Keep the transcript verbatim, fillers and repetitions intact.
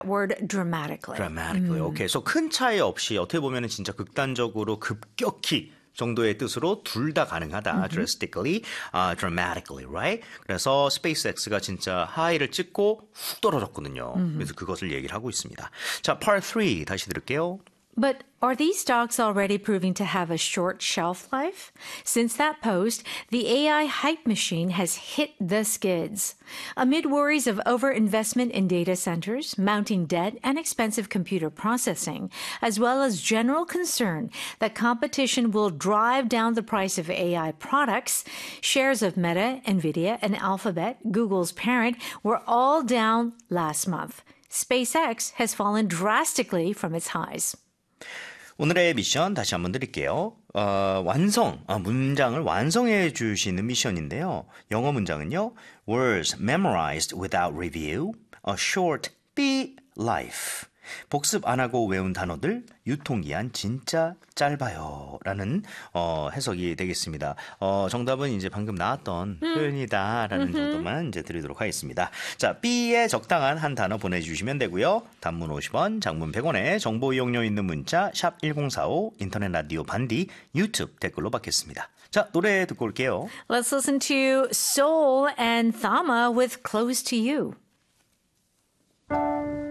word dramatically. dramatically. 음. 오케이. So 큰 차이 없이 어떻게 보면은 진짜 극단적으로 급격히 정도의 뜻으로 둘 다 가능하다. Mm-hmm. drastically, uh, dramatically, right? 그래서 스페이스X가 진짜 하이를 찍고 훅 떨어졌거든요. Mm-hmm. 그래서 그것을 얘기를 하고 있습니다. 자, part three 다시 들을게요. But are these stocks already proving to have a short shelf life? Since that post, the A I hype machine has hit the skids. Amid worries of overinvestment in data centers, mounting debt, and expensive computer processing, as well as general concern that competition will drive down the price of A I products, shares of Meta, Nvidia, and Alphabet, Google's parent, were all down last month. SpaceX has fallen drastically from its highs. 오늘의 미션 다시 한번 드릴게요. 어, 완성, 아, 문장을 완성해 주시는 미션인데요. 영어 문장은요. Words memorized without review, a short bee life. 복습 안 하고 외운 단어들, 유통기한 진짜 짧아요. 라는 어, 해석이 되겠습니다. 어, 정답은 이제 방금 나왔던 음. 표현이다. 라는 음흠. 정도만 이제 드리도록 하겠습니다. 자, B에 적당한 한 단어 보내주시면 되고요. 단문 오십 원, 장문 백 원에 정보 이용료 있는 문자 샵 일공사오, 인터넷 라디오 반디, 유튜브 댓글로 받겠습니다. 자, 노래 듣고 올게요. Let's listen to Soul and Thama with Close to You.